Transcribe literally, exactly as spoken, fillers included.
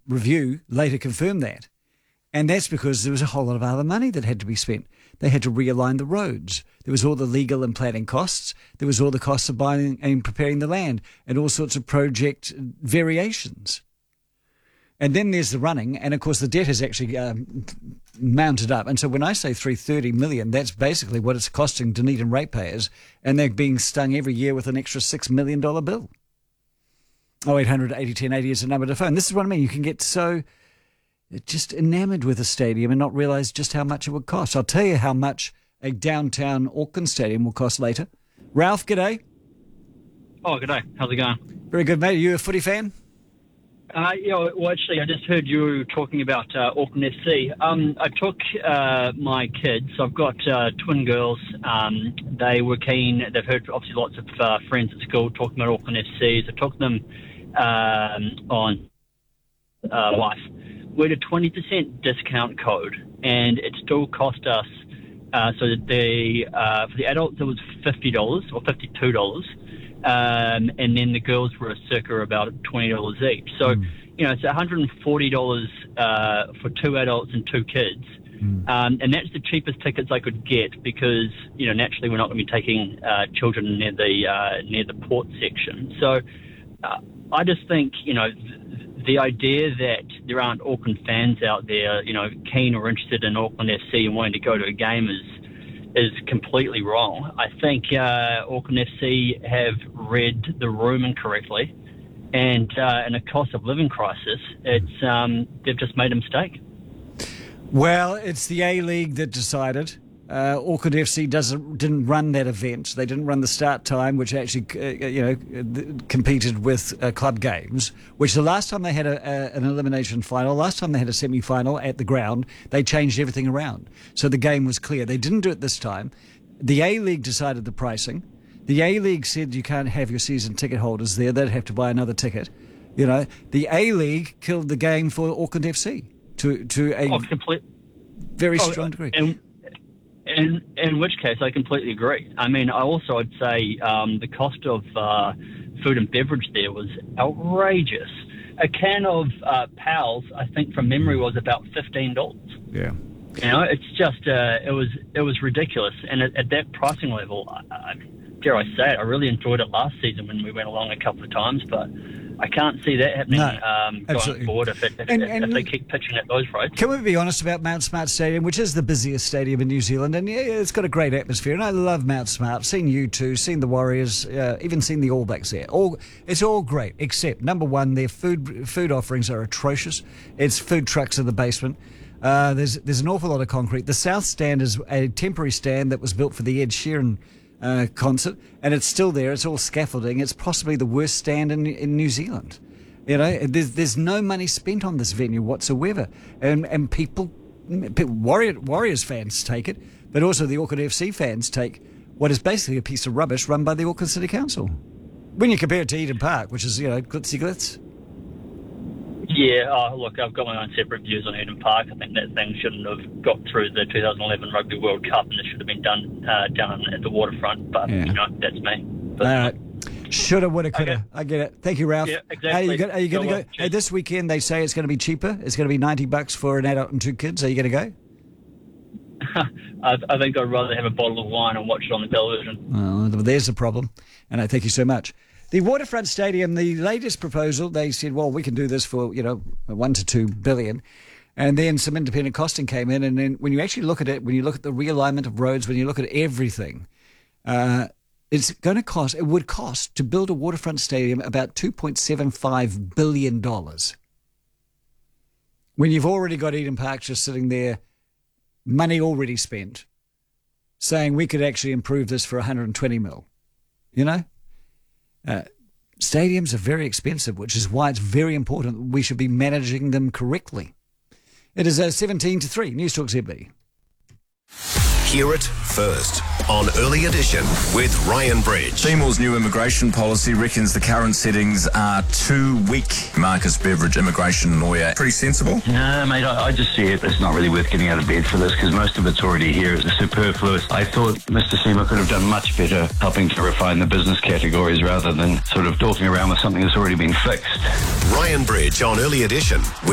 review later confirmed that. And that's because there was a whole lot of other money that had to be spent. They had to realign the roads. There was all the legal and planning costs. There was all the costs of buying and preparing the land and all sorts of project variations. And then there's the running. And, of course, the debt has actually um, mounted up. And so when I say three hundred thirty million dollars, that's basically what it's costing Dunedin ratepayers. And they're being stung every year with an extra six million dollars bill. oh eight hundred eighty ten eighty is the number to phone. This is what I mean. You can get so just enamoured with a stadium and not realise just how much it would cost. I'll tell you how much a downtown Auckland stadium will cost later. Ralph, g'day. Oh, g'day. How's it going? Very good, mate. Are you a footy fan? Uh, yeah, well, actually, I just heard you talking about uh, Auckland F C. Um, I took uh, my kids. I've got uh, twin girls. Um, they were keen. They've heard, obviously, lots of uh, friends at school talking about Auckland F C. So I took them um, on uh, life. We had a twenty percent discount code, and it still cost us, uh, so that the, uh, for the adults, it was fifty dollars or fifty-two dollars. Um, and then the girls were circa about twenty dollars each. So, mm. you know, it's one hundred forty dollars uh, for two adults and two kids. Mm. Um, and that's the cheapest tickets I could get because, you know, naturally we're not going to be taking uh, children near the uh, near the port section. So uh, I just think, you know, th- the idea that there aren't Auckland fans out there, you know, keen or interested in Auckland F C and wanting to go to a game is is completely wrong. I think uh, Auckland F C have read the room incorrectly, and uh, in a cost of living crisis, it's um, they've just made a mistake. Well, it's the A-League that decided. Uh, Auckland F C doesn't didn't run that event. They didn't run the start time, which actually uh, you know competed with uh, club games. Which the last time they had a, a, an elimination final, last time they had a semi-final at the ground, they changed everything around. So the game was clear. They didn't do it this time. The A-League decided the pricing. The A-League said you can't have your season ticket holders there. They'd have to buy another ticket. You know, the A-League killed the game for Auckland F C to to a oh, complete, very oh, strong degree. And, In in which case, I completely agree. I mean, I also would say um, the cost of uh, food and beverage there was outrageous. A can of uh, Pals, I think from memory, was about fifteen dollars. Yeah. You know, it's just uh, it was it was ridiculous, and at, at that pricing level, I, I, dare I say it, I really enjoyed it last season when we went along a couple of times, but I can't see that happening no, um, going forward if, it, if, and, if, and if they keep pitching at those rates. Can we be honest about Mount Smart Stadium, which is the busiest stadium in New Zealand, and yeah, it's got a great atmosphere, and I love Mount Smart. Seen you two, seen the Warriors, uh, even seen the All Blacks there. All it's all great, except number one, their food food offerings are atrocious. It's food trucks in the basement. Uh, there's there's an awful lot of concrete. The South Stand is a temporary stand that was built for the Ed Sheeran uh, concert, and it's still there. It's all scaffolding. It's possibly the worst stand in in New Zealand. You know, there's there's no money spent on this venue whatsoever, and and people, people Warrior, Warriors fans take it, but also the Auckland F C fans take what is basically a piece of rubbish run by the Auckland City Council. When you compare it to Eden Park, which is, you know, glitzy glitz. Yeah, oh, look, I've got my own separate views on Eden Park. I think that thing shouldn't have got through the two thousand eleven Rugby World Cup, and it should have been done uh, down at the waterfront. But yeah. you know, that's me. But, All right. Shoulda, woulda, coulda. Okay. I get it. Thank you, Ralph. Yeah, exactly. Are you, go, are you going to go? Hey, this weekend they say it's going to be cheaper. It's going to be ninety bucks for an adult and two kids. Are you going to go? I, I think I'd rather have a bottle of wine and watch it on the television. Well, there's the problem. And I thank you so much. The Waterfront Stadium, the latest proposal, they said, well, we can do this for, you know, one to two billion. And then some independent costing came in. And then when you actually look at it, when you look at the realignment of roads, when you look at everything, uh, it's going to cost, it would cost to build a waterfront stadium about two point seven five billion dollars. When you've already got Eden Park just sitting there, money already spent, saying we could actually improve this for one hundred twenty mil. You know? Uh, stadiums are very expensive, which is why it's very important that we should be managing them correctly. It is uh, seventeen to three, News Talk Z B. Hear it first on Early Edition with Ryan Bridge. Seymour's new immigration policy reckons the current settings are too weak. Marcus Beveridge, immigration lawyer. Pretty sensible? No, mate, I, I just see it. It's not really worth getting out of bed for this because most of it's already here. It's superfluous. I thought Mister Seymour could have done much better helping to refine the business categories rather than sort of talking around with something that's already been fixed. Ryan Bridge on Early Edition.